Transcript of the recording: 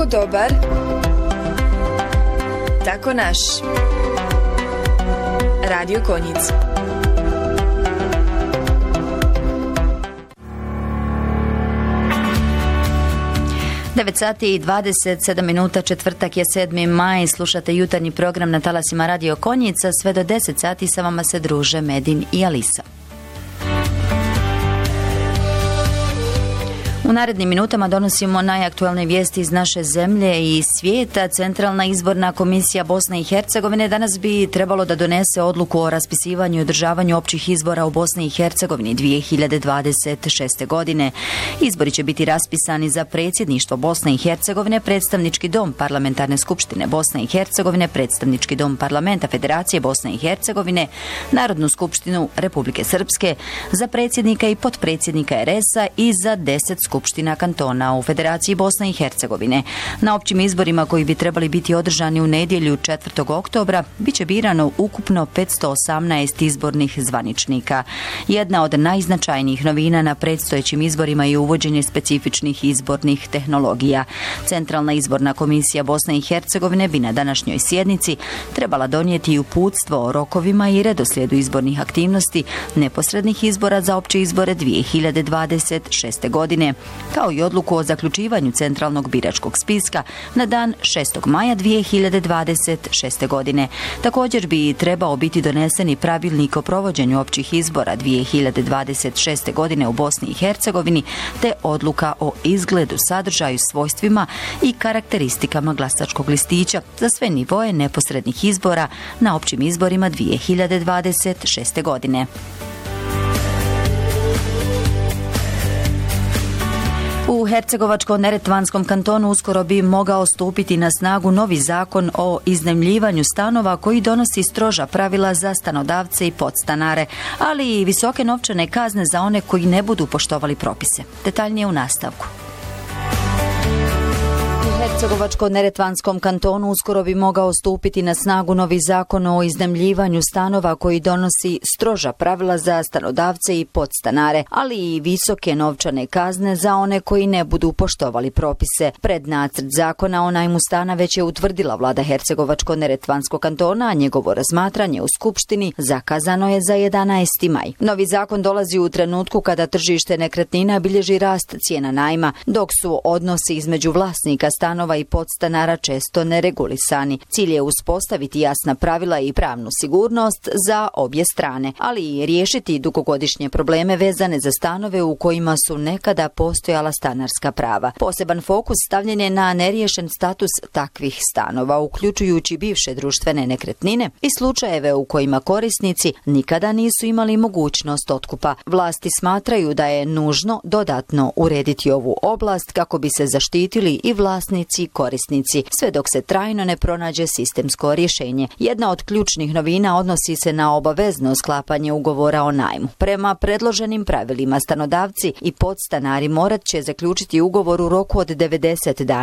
Dobar, tako naš. Radio Konjic. Devet sati i 27 minuta, četvrtak je 7. maj, slušate jutarnji program na talasima Radio Konjica, sve do 10 sati sa vama se druže Medin i Alisa. U narednim minutama donosimo najaktualne vijesti iz naše zemlje i svijeta. Centralna izborna komisija Bosne i Hercegovine danas bi trebalo da donese odluku o raspisivanju i održavanju općih izbora u Bosni i Hercegovini 2026. godine. Izbori će biti raspisani za predsjedništvo Bosne i Hercegovine, predstavnički dom Parlamentarne skupštine Bosne i Hercegovine, predstavnički dom Parlamenta Federacije Bosne i Hercegovine, Narodnu skupštinu Republike Srpske, za predsjednika i potpredsjednika RS-a i za 10 skupština kantona u Federaciji Bosne i Hercegovine. Na općim izborima koji bi trebali biti održani u nedjelju 4. oktobra bit će birano ukupno 518 izbornih zvaničnika. Jedna od najznačajnijih novina na predstojećim izborima je uvođenje specifičnih izbornih tehnologija. Centralna izborna komisija Bosne i Hercegovine bi na današnjoj sjednici trebala donijeti uputstvo o rokovima i redoslijedu izbornih aktivnosti neposrednih izbora za opće izbore 2026. godine, kao i odluku o zaključivanju centralnog biračkog spiska na dan 6. maja 2026. godine. Također bi trebao biti donesen i pravilnik o provođenju općih izbora 2026. godine u Bosni i Hercegovini, te odluka o izgledu, sadržaju, svojstvima i karakteristikama glasačkog listića za sve nivoe neposrednih izbora na općim izborima 2026. godine. U Hercegovačko-neretvanskom kantonu uskoro bi mogao stupiti na snagu novi zakon o iznajmljivanju stanova koji donosi stroža pravila za stanodavce i podstanare, ali i visoke novčane kazne za one koji ne budu poštovali propise. Detaljnije u nastavku. U Hercegovačko-neretvanskom kantonu uskoro bi mogao stupiti na snagu novi zakon o iznajmljivanju stanova koji donosi stroža pravila za stanodavce i podstanare, ali i visoke novčane kazne za one koji ne budu poštovali propise. Prednacrt zakona o najmu stana već je utvrdila vlada Hercegovačko-neretvanskog kantona, a njegovo razmatranje u Skupštini zakazano je za 11. maj. Novi zakon dolazi u trenutku kada tržište nekretnina bilježi rast cijena najma, dok su odnosi između vlasnika stanova i podstanara često neregulisani. Cilj je uspostaviti jasna pravila i pravnu sigurnost za obje strane, ali i riješiti dugogodišnje probleme vezane za stanove u kojima su nekada postojala stanarska prava. Poseban fokus stavljen je na neriješen status takvih stanova, uključujući bivše društvene nekretnine i slučajeve u kojima korisnici nikada nisu imali mogućnost otkupa. Vlasti smatraju da je nužno dodatno urediti ovu oblast kako bi se zaštitili i vlasnici i korisnici, sve dok se trajno ne pronađe sistemsko rješenje. Jedna od ključnih novina odnosi se na obavezno sklapanje ugovora o najmu. Prema predloženim pravilima stanodavci i podstanari morat će zaključiti ugovor u roku od 90 dana